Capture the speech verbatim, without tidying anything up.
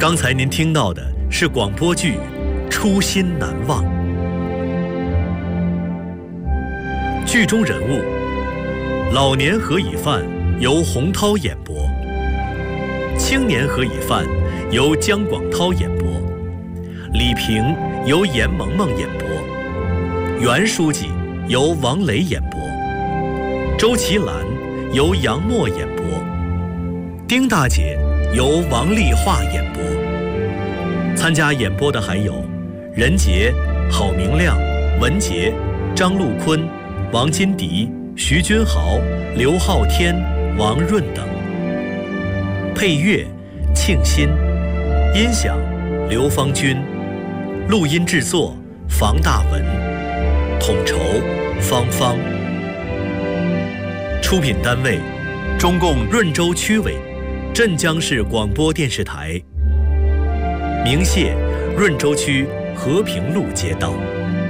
刚才您听到的是广播剧《初心难忘》，剧中人物老年何以范由洪涛演播，青年何以范由姜广涛演播，李平由严萌萌演播，袁书记由王雷演播，周其兰由杨默演播，丁大姐由王丽华演播。参加演播的还有任杰、郝明亮、文杰、张陆坤、王金迪、徐君豪、刘浩天、王润等。配乐庆新，音响刘芳军，录音制作房大文，统筹芳芳。出品单位中共润州区委、镇江市广播电视台。鸣谢润州区和平路街道。